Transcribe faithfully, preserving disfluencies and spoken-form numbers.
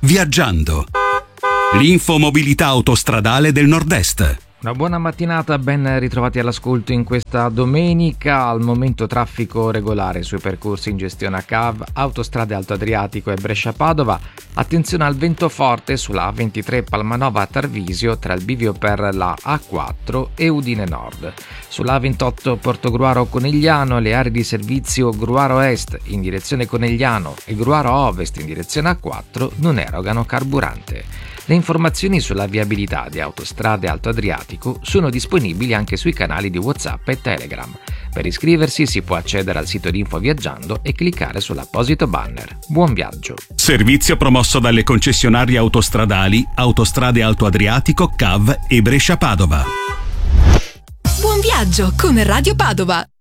Viaggiando. L'infomobilità autostradale del Nord-Est. Una buona mattinata, ben ritrovati all'ascolto in questa domenica. Al momento traffico regolare sui percorsi in gestione a C A V, Autostrade Alto Adriatico e Brescia-Padova. Attenzione al vento forte sulla A ventitré Palmanova-Tarvisio tra il bivio per la A quattro e Udine Nord. Sulla A ventotto Portogruaro-Conegliano le aree di servizio Gruaro Est in direzione Conegliano e Gruaro Ovest in direzione A quattro non erogano carburante. Le informazioni sulla viabilità di Autostrade Alto Adriatico sono disponibili anche sui canali di WhatsApp e Telegram. Per iscriversi si può accedere al sito di Info Viaggiando e cliccare sull'apposito banner. Buon viaggio! Servizio promosso dalle concessionarie autostradali Autostrade Alto Adriatico, C A V e Brescia Padova. Buon viaggio con Radio Padova!